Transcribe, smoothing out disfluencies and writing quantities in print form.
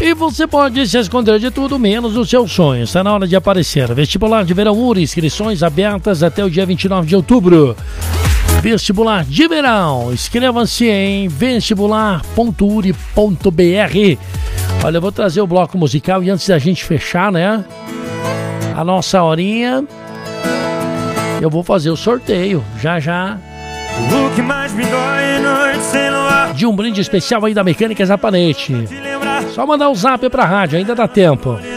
E você pode se esconder de tudo menos os seus sonhos. Está na hora de aparecer. Vestibular de Verão URI, inscrições abertas até o dia 29 de outubro. Vestibular de Verão. Inscreva-se em vestibular.uri.br. Olha, eu vou trazer o bloco musical e antes da gente fechar, né? A nossa horinha, eu vou fazer o sorteio já. O que mais me dói noite sem luar. De um brinde especial aí da Mecânica Zapanete. Só mandar o zap pra rádio, ainda dá tempo.